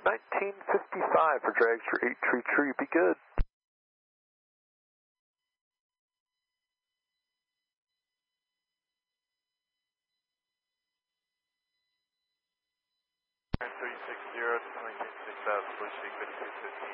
1955 for Dragster 833, be good. Turn 360 to 1960 Bush 5315.